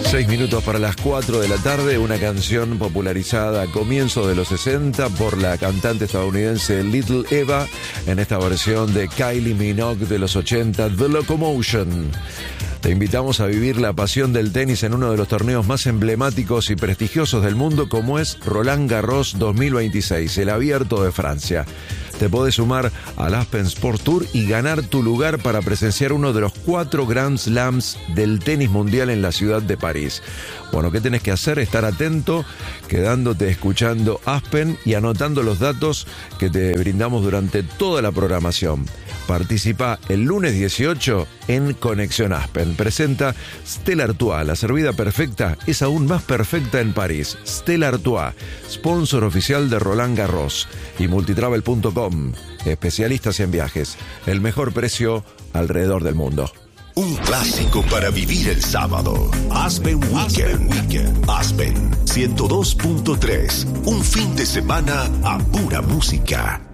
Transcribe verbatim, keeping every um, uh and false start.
Seis minutos para las cuatro de la tarde, una canción popularizada a comienzos de los sesenta por la cantante estadounidense Little Eva, en esta versión de Kylie Minogue de los ochenta, The Locomotion. Te invitamos a vivir la pasión del tenis en uno de los torneos más emblemáticos y prestigiosos del mundo, como es Roland Garros dos mil veintiséis, el Abierto de Francia. Te podés sumar al Aspen Sport Tour y ganar tu lugar para presenciar uno de los cuatro Grand Slams del tenis mundial en la ciudad de París. Bueno, ¿qué tenés que hacer? Estar atento, quedándote escuchando Aspen y anotando los datos que te brindamos durante toda la programación. Participa el lunes dieciocho en Conexión Aspen. Presenta Stella Artois. La servida perfecta es aún más perfecta en París. Stella Artois, sponsor oficial de Roland Garros. Y multitravel punto com, especialistas en viajes. El mejor precio alrededor del mundo. Un clásico para vivir el sábado. Aspen Weekend. Weekend. Aspen ciento dos punto tres. Un fin de semana a pura música.